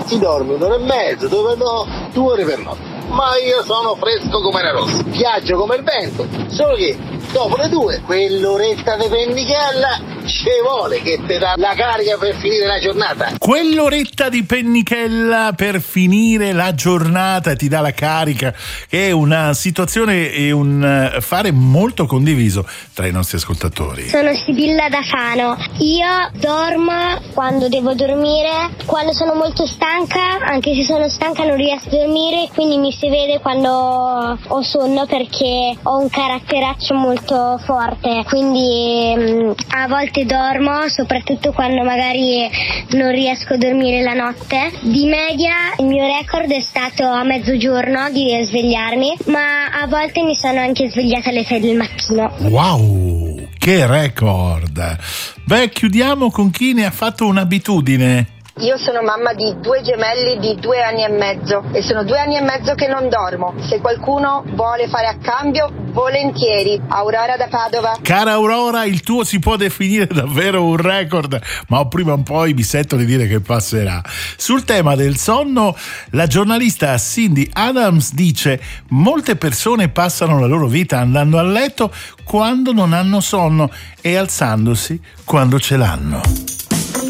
si dorme un'ora e mezza, dove no, 2 ore per notte. Ma io sono fresco come una rosa, viaggio come il vento, solo che dopo le 2, quell'oretta di pennichella ci vuole che ti dà la carica per finire la giornata. Quell'oretta di pennichella per finire la giornata ti dà la carica, che è una situazione e un fare molto condiviso tra i nostri ascoltatori. Sono Sibilla da Fano. Io dormo quando devo dormire, quando sono molto stanca, anche se sono stanca non riesco a dormire, quindi mi si vede quando ho sonno perché ho un caratteraccio molto forte, quindi a volte dormo, soprattutto quando magari non riesco a dormire la notte. Di media il mio record è stato a mezzogiorno di svegliarmi, ma a volte mi sono anche svegliata alle 6 del mattino. Wow, che record! Beh, chiudiamo con chi ne ha fatto un'abitudine. Io sono mamma di 2 gemelli di 2 anni e mezzo e sono 2 anni e mezzo che non dormo. Se qualcuno vuole fare a cambio, volentieri. Aurora da Padova. Cara Aurora, il tuo si può definire davvero un record, ma prima o poi mi sento di dire che passerà. Sul tema del sonno, la giornalista Cindy Adams dice: molte persone passano la loro vita andando a letto quando non hanno sonno e alzandosi quando ce l'hanno.